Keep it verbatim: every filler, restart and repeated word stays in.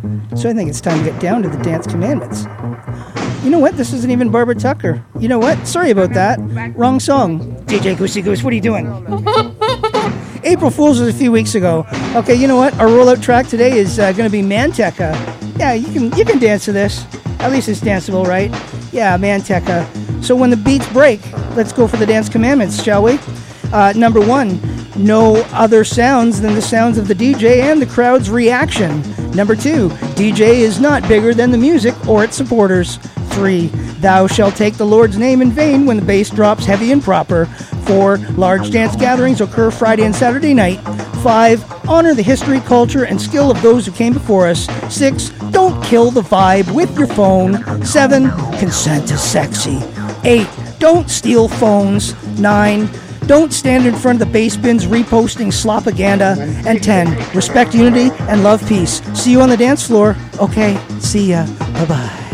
So I think it's time to get down to the dance commandments. You know what? This isn't even Barbara Tucker. You know what? Sorry about that. Wrong song. D J Goosey Goose, what are you doing? April Fool's was a few weeks ago. Okay, you know what? Our rollout track today is uh, going to be Manteca. Yeah, you can you can dance to this. At least it's danceable, right? Yeah, Manteca. So when the beats break, let's go for the dance commandments, shall we? Uh, number one, no other sounds than the sounds of the D J and the crowd's reaction. Number two, D J is not bigger than the music or its supporters. Three, thou shalt take the Lord's name in vain when the bass drops heavy and proper. Four, large dance gatherings occur Friday and Saturday night. Five, honor the history, culture, and skill of those who came before us. Six, don't kill the vibe with your phone. Seven, consent is sexy. Eight, don't steal phones. Nine, don't stand in front of the bass bins reposting slopaganda. And ten, respect unity and love peace. See you on the dance floor. Okay, see ya. Bye-bye.